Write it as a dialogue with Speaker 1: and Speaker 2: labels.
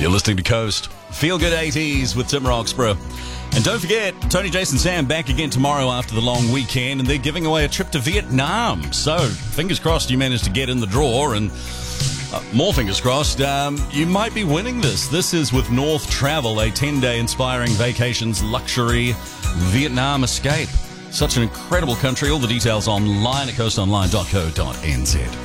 Speaker 1: You're listening to Coast. Feel Good 80s with Tim Roxburgh. And don't forget, Tony, Jason, Sam back again tomorrow after the long weekend, and they're giving away a trip to Vietnam. So, fingers crossed you managed to get in the draw, and more fingers crossed, you might be winning this. This is with North Travel, a 10-day inspiring vacations luxury Vietnam escape. Such an incredible country. All the details online at coastonline.co.nz.